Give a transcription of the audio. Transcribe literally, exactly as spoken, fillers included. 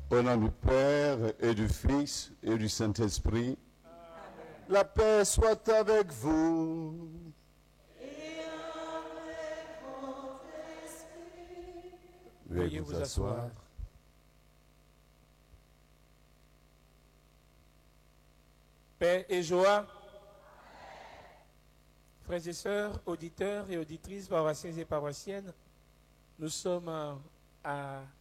Au nom du Père et du Fils et du Saint-Esprit, la paix soit avec vous. Et avec votre esprit. Veuillez vous asseoir. Paix et joie. Frères et sœurs, auditeurs et auditrices, paroissiens et paroissiennes, nous sommes à